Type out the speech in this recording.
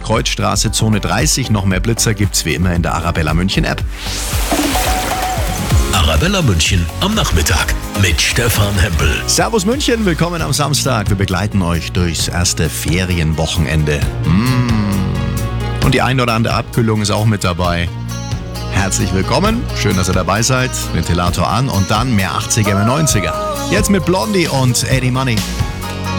Kreuzstraße, Zone 30. Noch mehr Blitzer gibt's wie immer in der Arabella München App. Arabella München am Nachmittag mit Stefan Hempel. Servus München, willkommen am Samstag. Wir begleiten euch durchs erste Ferienwochenende. Und die ein oder andere Abkühlung ist auch mit dabei. Herzlich willkommen, schön, dass ihr dabei seid. Ventilator an und dann mehr 80er, mehr 90er. Jetzt mit Blondie und Eddie Money.